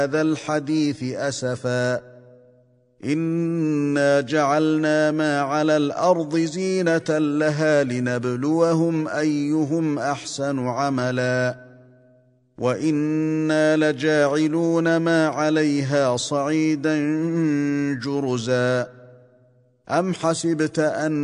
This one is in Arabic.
هذا الحديث أسفا إنا جعلنا ما على الأرض زينة لها لنبلوهم أيهم أحسن عملا وإنا لجاعلون ما عليها صعيدا جرزا أم حسبت أن